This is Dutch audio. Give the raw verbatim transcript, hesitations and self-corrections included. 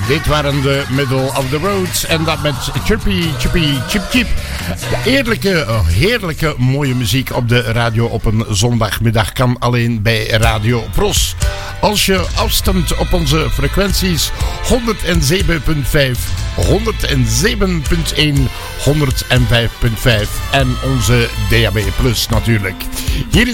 Dit waren de Middle of the Roads. En dat met Chirpy, Chirpy, Chip Chip. Eerlijke, heerlijke, mooie muziek op de radio op een zondagmiddag kan alleen bij Radio Pros. Als je afstemt op onze frequenties honderdzeven komma vijf, honderdzeven komma één, honderdvijf komma vijf en onze D A B plus natuurlijk. Hier is